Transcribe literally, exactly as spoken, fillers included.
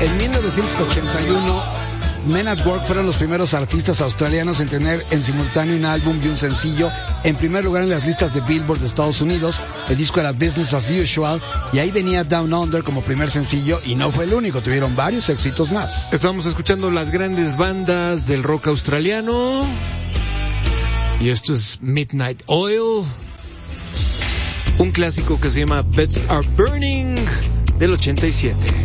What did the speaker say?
En mil novecientos ochenta y uno, Men at Work fueron los primeros artistas australianos en tener en simultáneo un álbum y un sencillo en primer lugar en las listas de Billboard de Estados Unidos. El disco era Business as Usual y ahí venía Down Under como primer sencillo, y no fue el único, tuvieron varios éxitos más. Estamos escuchando las grandes bandas del rock australiano y esto es Midnight Oil, un clásico que se llama Beds Are Burning del ochenta y siete.